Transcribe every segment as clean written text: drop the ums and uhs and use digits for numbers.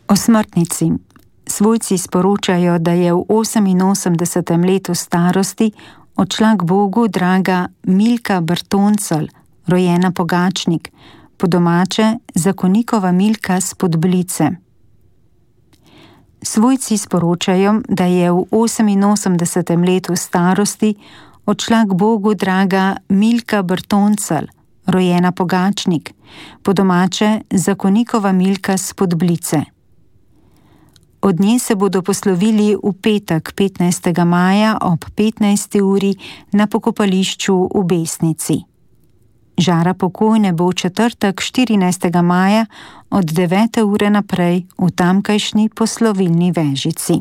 O smrtnici. Svojci sporočajo, da je v 88. letu starosti odšla k Bogu draga Milka Bertoncelj, rojena Pogačnik, po domače zakonikova Milka s Podblice. Svojci sporočajo, da je v 88. letu starosti odšla k Bogu draga Milka Bertoncelj, rojena Pogačnik, po domače zakonikova Milka s Podblice. Od nje se bodo poslovili v petek 15. maja ob 15. uri na pokopališču v Besnici. Žara pokojne bo v četrtek 14. maja od 9. ure naprej v tamkajšnji poslovilni vežici.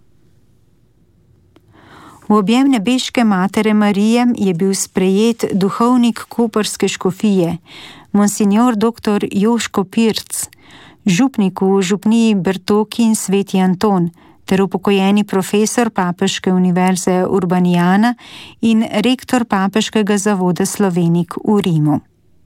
V objem nebeške Matere Marije je bil sprejet duhovnik koprske škofije, monsignor dr. Joško Pirc, župnik v župniji Bertoki in Sveti Anton, ter upokojeni profesor Papeške univerze Urbanijana in rektor Papeškega zavoda Slovenik v Rimu.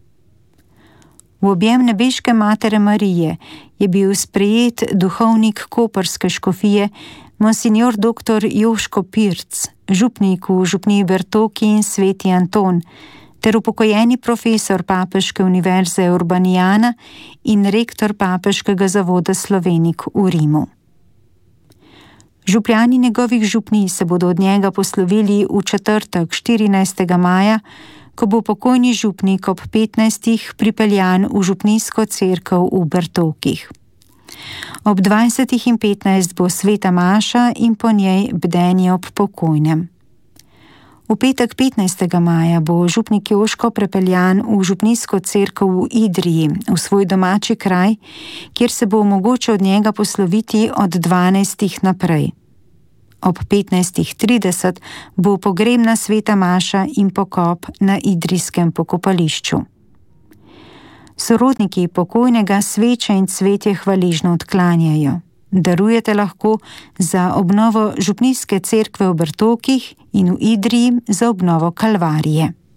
V objem nebeške Matere Marije je bil sprejet duhovnik koprske škofije, monsignor dr. Joško Pirc, župnik v župniji Bertoki in Sveti Anton, ter upokojeni profesor Papeške univerze Urbanijana in rektor Papeškega zavoda Slovenik v Rimu. Župljani njegovih župnij se bodo od njega poslovili v četrtek 14. maja, ko bo pokojni župnik ob 15. pripeljan v župnijsko cerkev v Bertokih. Ob 20:15 bo sveta maša in po njej bdenje ob pokojnem. V petek 15. maja bo župnik Joško prepeljan v župnijsko cerkev v Idriji, v svoj domači kraj, kjer se bo mogoče od njega posloviti od 12. naprej. Ob 15:30 bo pogrebna sveta maša in pokop na idrijskem pokopališču. Sorodniki pokojnega sveče in cvetje hvaležno odklanjajo. Darujete lahko za obnovo župnijske cerkve v Bertokih in v Idriji za obnovo Kalvarije.